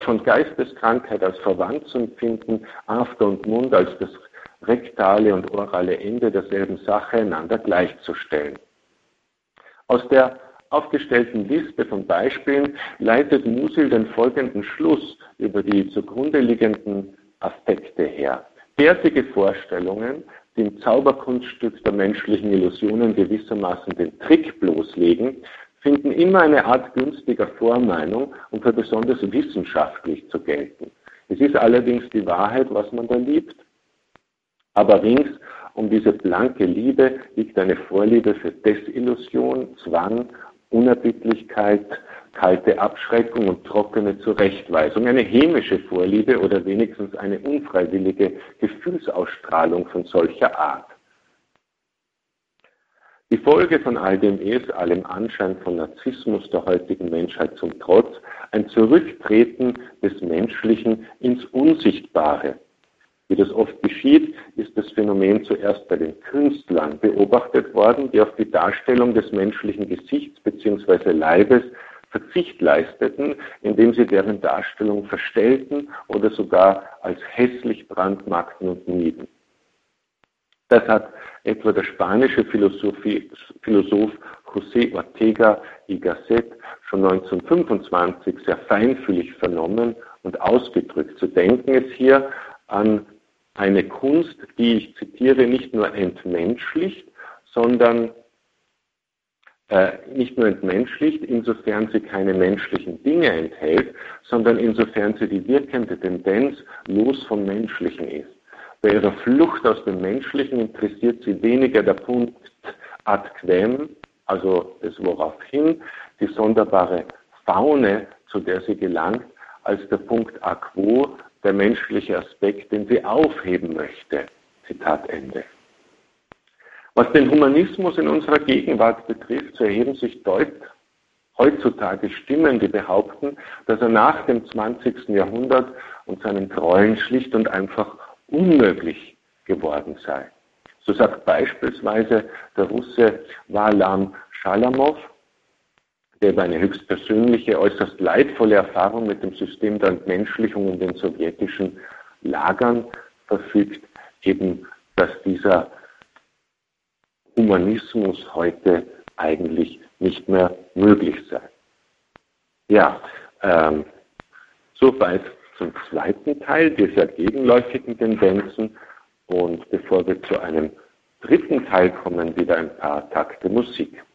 von Geisteskrankheit als verwandt zu empfinden, After und Mund als das rektale und orale Ende derselben Sache einander gleichzustellen. Aus der aufgestellten Liste von Beispielen leitet Musil den folgenden Schluss über die zugrunde liegenden Aspekte her. Fertige Vorstellungen, die im Zauberkunststück der menschlichen Illusionen gewissermaßen den Trick bloßlegen, finden immer eine Art günstiger Vormeinung und für besonders wissenschaftlich zu gelten. Es ist allerdings die Wahrheit, was man da liebt. Aber rings um diese blanke Liebe liegt eine Vorliebe für Desillusion, Zwang, Unerbittlichkeit, kalte Abschreckung und trockene Zurechtweisung. Eine hämische Vorliebe oder wenigstens eine unfreiwillige Gefühlsausstrahlung von solcher Art. Die Folge von all dem ist, allem Anschein von Narzissmus der heutigen Menschheit zum Trotz, ein Zurücktreten des Menschlichen ins Unsichtbare. Wie das oft geschieht, ist das Phänomen zuerst bei den Künstlern beobachtet worden, die auf die Darstellung des menschlichen Gesichts bzw. Leibes Verzicht leisteten, indem sie deren Darstellung verstellten oder sogar als hässlich brandmarkten und mieden. Das hat etwa der spanische Philosoph José Ortega y Gasset schon 1925 sehr feinfühlig vernommen und ausgedrückt. Zu denken ist hier an eine Kunst, die, ich zitiere, nicht nur entmenschlicht, insofern sie keine menschlichen Dinge enthält, sondern insofern sie die wirkende Tendenz los vom Menschlichen ist. Bei ihrer Flucht aus dem Menschlichen interessiert sie weniger der Punkt ad quem, also das woraufhin, die sonderbare Faune, zu der sie gelangt, als der Punkt a quo, der menschliche Aspekt, den sie aufheben möchte. Zitat Ende. Was den Humanismus in unserer Gegenwart betrifft, so erheben sich heutzutage Stimmen, die behaupten, dass er nach dem 20. Jahrhundert und seinen Gräueln schlicht und einfach unmöglich geworden sei. So sagt beispielsweise der Russe Warlam Schalamow, der über eine höchst persönliche, äußerst leidvolle Erfahrung mit dem System der Entmenschlichung in den sowjetischen Lagern verfügt, eben, dass dieser Humanismus heute eigentlich nicht mehr möglich sei. Ja, soweit zum zweiten Teil dieser gegenläufigen Tendenzen, und bevor wir zu einem dritten Teil kommen, wieder ein paar Takte Musik.